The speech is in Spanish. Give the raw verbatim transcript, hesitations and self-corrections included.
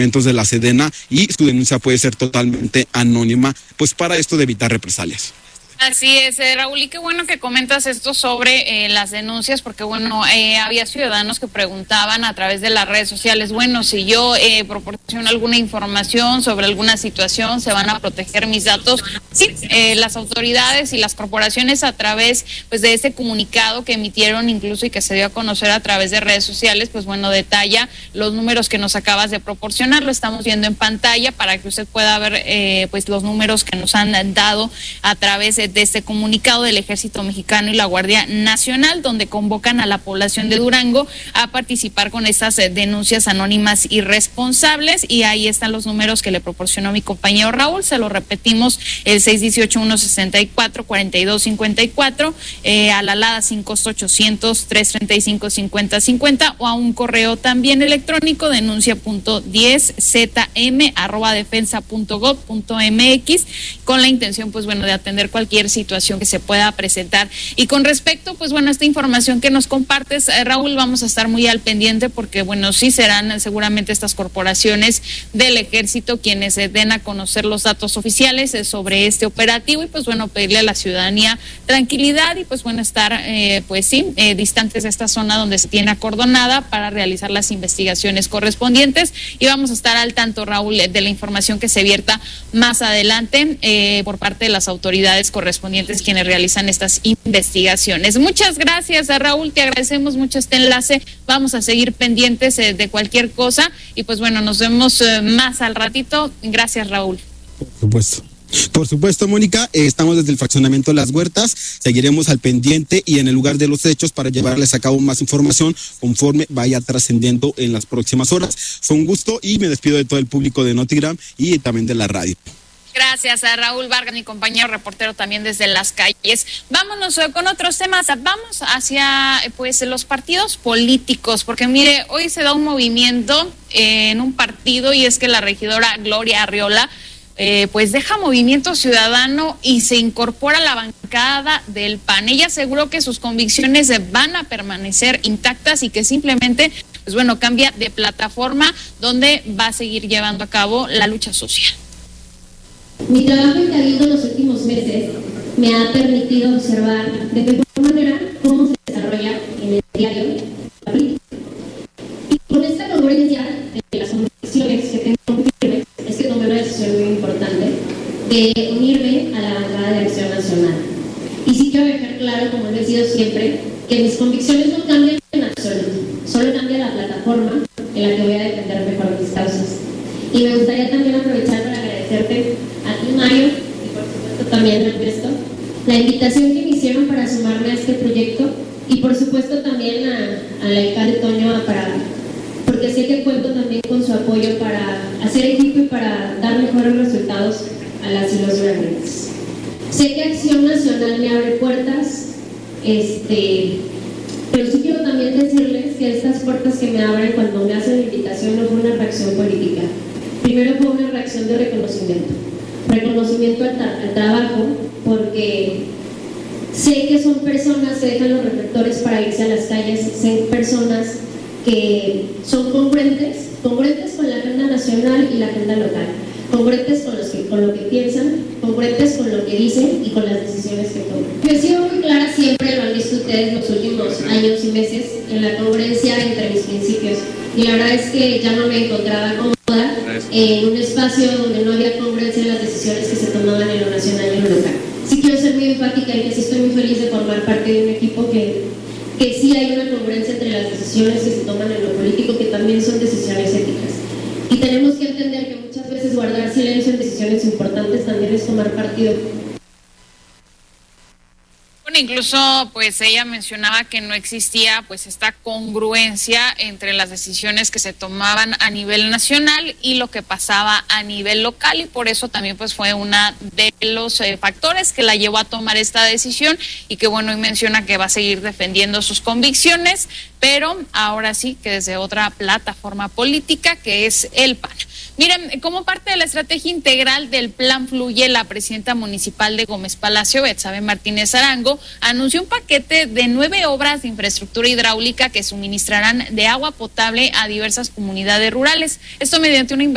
de la Sedena y su denuncia puede ser totalmente anónima, pues para esto de evitar represalias. Así es, eh, Raúl, y qué bueno que comentas esto sobre eh, las denuncias, porque bueno, eh, había ciudadanos que preguntaban a través de las redes sociales, bueno, si yo eh, proporciono alguna información sobre alguna situación, ¿se van a proteger mis datos? Sí, eh, las autoridades y las corporaciones a través pues de este comunicado que emitieron incluso y que se dio a conocer a través de redes sociales, pues bueno, detalla los números que nos acabas de proporcionar, lo estamos viendo en pantalla para que usted pueda ver eh, pues los números que nos han dado a través de de este comunicado del Ejército Mexicano y la Guardia Nacional, donde convocan a la población de Durango a participar con estas eh, denuncias anónimas y responsables, y ahí están los números que le proporcionó mi compañero Raúl, se lo repetimos, el seis uno ocho, uno seis cuatro, cuatro dos cinco cuatro, eh, a la alada sin costo ochocientos, trescientos treinta y cinco, cincuenta cincuenta, o a un correo también electrónico, denuncia punto diez z m arroba defensa punto gob punto m x, con la intención pues bueno de atender cualquier situación que se pueda presentar. Y con respecto, pues bueno, a esta información que nos compartes, eh, Raúl, vamos a estar muy al pendiente porque, bueno, sí serán seguramente estas corporaciones del Ejército quienes eh, den a conocer los datos oficiales eh, sobre este operativo y, pues bueno, pedirle a la ciudadanía tranquilidad y, pues bueno, estar, eh, pues sí, eh, distantes de esta zona donde se tiene acordonada para realizar las investigaciones correspondientes. Y vamos a estar al tanto, Raúl, de la información que se vierta más adelante eh, por parte de las autoridades correspondientes quienes realizan estas investigaciones. Muchas gracias a Raúl, te agradecemos mucho este enlace, vamos a seguir pendientes eh, de cualquier cosa y pues bueno, nos vemos eh, más al ratito. Gracias, Raúl. Por supuesto. Por supuesto, Mónica, eh, estamos desde el fraccionamiento Las Huertas, seguiremos al pendiente y en el lugar de los hechos para llevarles a cabo más información conforme vaya trascendiendo en las próximas horas. Fue un gusto y me despido de todo el público de Notigram y también de la radio. Gracias a Raúl Vargas, mi compañero reportero también desde las calles. Vámonos eh, con otros temas, vamos hacia eh, pues los partidos políticos, porque mire, hoy se da un movimiento eh, en un partido y es que la regidora Gloria Arriola eh, pues deja Movimiento Ciudadano y se incorpora a la bancada del P A N. Ella aseguró que sus convicciones eh, van a permanecer intactas y que simplemente pues bueno, cambia de plataforma donde va a seguir llevando a cabo la lucha social. Mi trabajo en Cabildo en los últimos meses me ha permitido observar de mejor manera cómo se desarrolla en el diario la política. Y con esta congruencia de las convicciones que tengo firmes, es que tomé una decisión muy importante de unirme a la bancada de Acción Nacional. Y sí quiero dejar claro, como lo he sido siempre, que mis convicciones no cambian en absoluto, solo cambia la plataforma en la que voy a defender mejor mis causas. Y me gustaría también aprovechar para agradecerte a ti, Mario, y por supuesto también al resto, la invitación que me hicieron para sumarme a este proyecto y por supuesto también a, a la alcalde Toño para, porque sé que cuento también con su apoyo para hacer equipo y para dar mejores resultados a las y los duranguenses. Sé que Acción Nacional me abre puertas, este, pero sí quiero también decirles que estas puertas que me abren cuando me hacen la invitación no fue una reacción política. Primero fue una reacción de reconocimiento, reconocimiento al, tra al trabajo, porque sé que son personas que dejan los reflectores para irse a las calles, son personas que son congruentes, congruentes con la agenda nacional y la agenda local, congruentes con, los que, con lo que piensan, congruentes con lo que dicen y con las decisiones que toman. Yo he sido muy clara siempre, lo han visto ustedes los últimos años y meses, en la congruencia entre mis principios, y la verdad es que ya no me encontraba cómoda en un espacio donde no había congruencia en las decisiones que se tomaban en lo nacional y en lo local. Sí quiero ser muy enfática en que sí estoy muy feliz de formar parte de un equipo que, que sí hay una congruencia entre las decisiones que se toman en lo político, que también son decisiones éticas. Y tenemos que entender que muchas veces guardar silencio en decisiones importantes también es tomar partido. Incluso pues ella mencionaba que no existía pues esta congruencia entre las decisiones que se tomaban a nivel nacional y lo que pasaba a nivel local, y por eso también pues fue una de los eh, factores que la llevó a tomar esta decisión, y que bueno, y menciona que va a seguir defendiendo sus convicciones, pero ahora sí que desde otra plataforma política que es el P A N. Miren, como parte de la estrategia integral del Plan Fluye, la presidenta municipal de Gómez Palacio, Betsabe Martínez Arango, anunció un paquete de nueve obras de infraestructura hidráulica que suministrarán de agua potable a diversas comunidades rurales. Esto mediante una